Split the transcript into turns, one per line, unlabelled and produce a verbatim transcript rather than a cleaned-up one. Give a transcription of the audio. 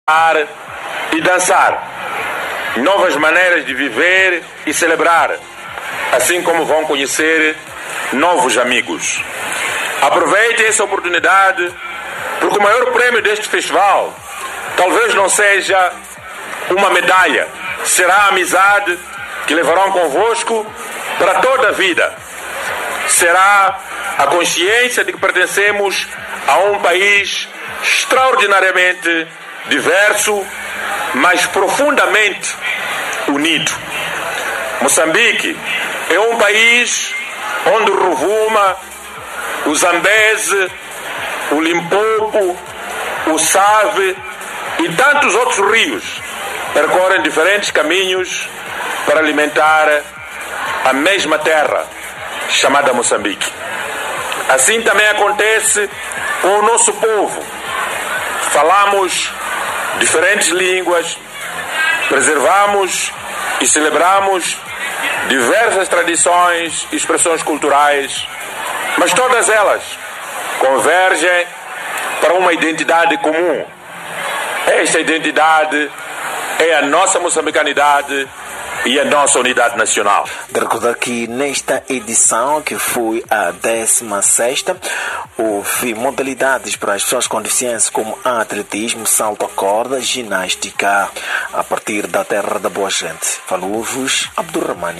e dançar, novas maneiras de viver e celebrar, assim como vão conhecer novos amigos. Aproveitem essa oportunidade, porque o maior prêmio deste festival talvez não seja uma medalha, será a amizade que levarão convosco para toda a vida. Será a consciência de que pertencemos a um país extraordinariamente diverso, mas profundamente unido. Moçambique é um país onde o Rovuma, o Zambeze, o Limpopo, o Save e tantos outros rios percorrem diferentes caminhos para alimentar a mesma terra chamada Moçambique. Assim também acontece com o nosso povo. Falamos diferentes línguas, preservamos e celebramos diversas tradições e expressões culturais, mas todas elas convergem para uma identidade comum. Esta identidade é a nossa moçambicanidade e a nossa unidade nacional.
De recordar que nesta edição, que foi a décima sexta, houve modalidades para as pessoas com deficiência como atletismo, salto à corda, ginástica, a partir da terra da boa gente. Falou-vos Abdurrahmani.